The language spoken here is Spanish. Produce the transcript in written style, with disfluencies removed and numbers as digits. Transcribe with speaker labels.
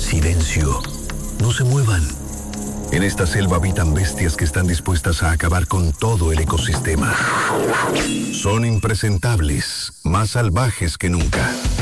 Speaker 1: Silencio. No se muevan. En esta selva habitan bestias que están dispuestas a acabar con todo el ecosistema. Son impresentables, más salvajes que nunca.